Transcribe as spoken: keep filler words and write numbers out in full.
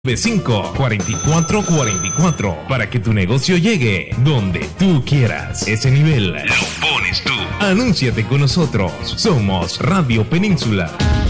cinco cuatro cuatro cuatro cuatro para que tu negocio llegue donde tú quieras. Ese nivel lo pones tú. Anúnciate con nosotros. Somos Radio Península.